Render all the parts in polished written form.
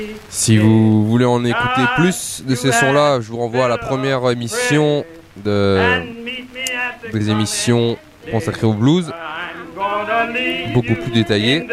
Si vous voulez en écouter plus de ces sons-là, je vous renvoie à la première émission des émissions consacrées au blues, beaucoup plus détaillées.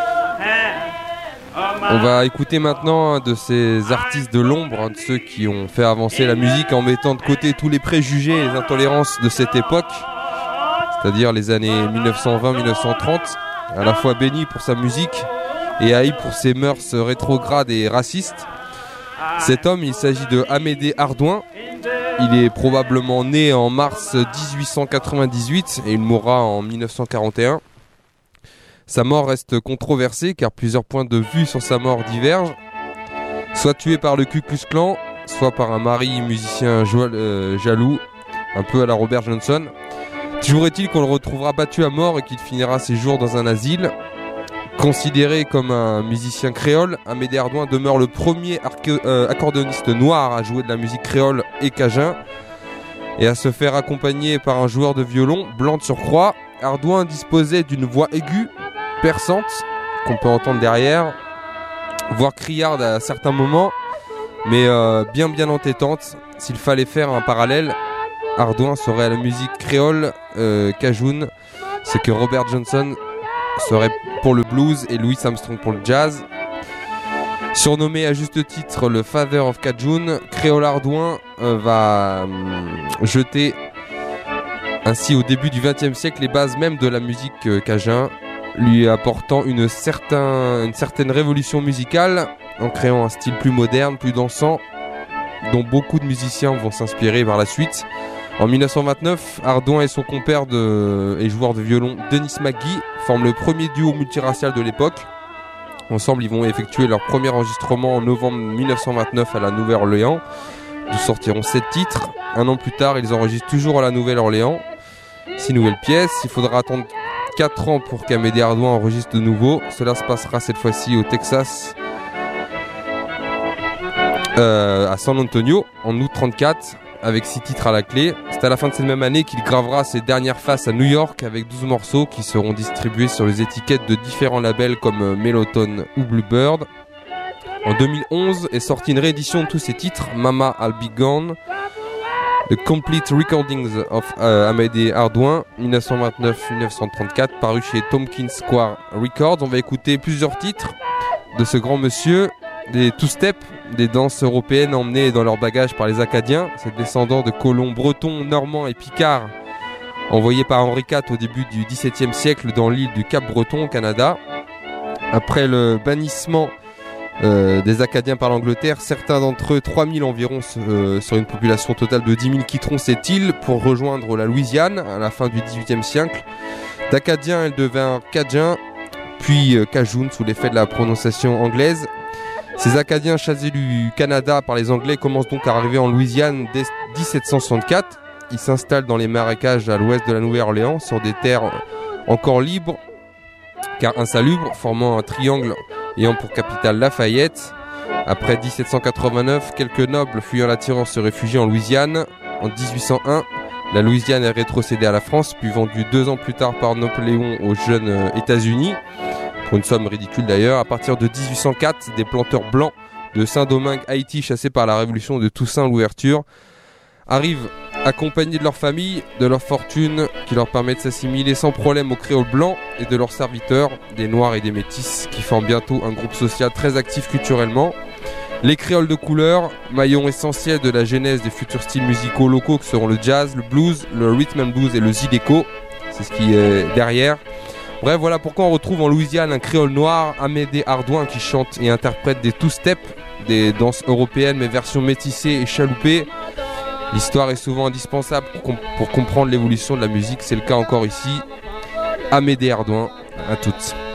On va écouter maintenant un de ces artistes de l'ombre, un de ceux qui ont fait avancer la musique en mettant de côté tous les préjugés et les intolérances de cette époque, c'est-à-dire les années 1920-1930, à la fois béni pour sa musique et haï pour ses mœurs rétrogrades et racistes. Cet homme, il s'agit de Amédée Hardouin. Il est probablement né en mars 1898 et il mourra en 1941. Sa mort reste controversée car plusieurs points de vue sur sa mort divergent. Soit tué par le Ku Klux Klan, soit par un mari musicien jaloux, un peu à la Robert Johnson. Toujours est-il qu'on le retrouvera battu à mort et qu'il finira ses jours dans un asile. Considéré comme un musicien créole, Amédée Hardouin demeure le premier accordéoniste noir à jouer de la musique créole et cajun et à se faire accompagner par un joueur de violon blanc de surcroît. Hardouin disposait d'une voix aiguë, perçante, qu'on peut entendre derrière, voire criarde à certains moments, mais bien entêtante. S'il fallait faire un parallèle, Hardouin serait à la musique créole cajoune, ce que Robert Johnson serait pour le blues et Louis Armstrong pour le jazz. Surnommé à juste titre le Father of Cajun, Créole Hardouin va jeter ainsi au début du XXe siècle les bases même de la musique cajun, lui apportant une certaine révolution musicale en créant un style plus moderne, plus dansant, dont beaucoup de musiciens vont s'inspirer par la suite. En 1929, Hardouin et son compère et joueur de violon Dennis McGee forment le premier duo multiracial de l'époque. Ensemble, ils vont effectuer leur premier enregistrement en novembre 1929 à la Nouvelle-Orléans, d'où sortiront 7 titres. Un an plus tard, ils enregistrent toujours à la Nouvelle-Orléans 6 nouvelles pièces. Il faudra attendre 4 ans pour qu'Amédée Hardouin enregistre de nouveau. Cela se passera cette fois-ci au Texas, à San Antonio, en août 1934, avec 6 titres à la clé. C'est à la fin de cette même année qu'il gravera ses dernières faces à New York avec 12 morceaux qui seront distribués sur les étiquettes de différents labels comme Mellotone ou Bluebird. En 2011 est sortie une réédition de tous ces titres, Mama I'll Be Gone, The Complete Recordings of Amédée Hardouin, 1929-1934, paru chez Tompkins Square Records. On va écouter plusieurs titres de ce grand monsieur, des two-step, des danses européennes emmenées dans leur bagage par les Acadiens, ces descendants de colons bretons, normands et picards, envoyés par Henri IV au début du XVIIe siècle dans l'île du Cap-Breton au Canada. Après le bannissement des Acadiens par l'Angleterre, certains d'entre eux, 3000 environ sur une population totale de 10 000, quitteront cette île pour rejoindre la Louisiane à la fin du XVIIIe siècle. D'Acadiens, elles devinrent Cajuns, puis Cajun sous l'effet de la prononciation anglaise. Ces Acadiens chassés du Canada par les Anglais commencent donc à arriver en Louisiane dès 1764. Ils s'installent dans les marécages à l'ouest de la Nouvelle-Orléans, sur des terres encore libres car insalubres, formant un triangle ayant pour capitale Lafayette. Après 1789, quelques nobles fuyant la tyran se réfugient en Louisiane. En 1801, la Louisiane est rétrocédée à la France, puis vendue 2 ans plus tard par Napoléon aux jeunes États-Unis, pour une somme ridicule d'ailleurs. À partir de 1804, des planteurs blancs de Saint-Domingue, Haïti, chassés par la révolution de Toussaint l'Ouverture, arrivent accompagnés de leur famille, de leur fortune, qui leur permet de s'assimiler sans problème aux créoles blancs et de leurs serviteurs, des noirs et des métis, qui forment bientôt un groupe social très actif culturellement. Les créoles de couleur, maillon essentiel de la genèse des futurs styles musicaux locaux que seront le jazz, le blues, le rhythm and blues et le zydeco. C'est ce qui est derrière. Bref, voilà pourquoi on retrouve en Louisiane un créole noir, Amédée Hardouin, qui chante et interprète des two-step, des danses européennes mais version métissée et chaloupée. L'histoire est souvent indispensable pour comprendre l'évolution de la musique, c'est le cas encore ici. Amédée Hardouin, à toutes.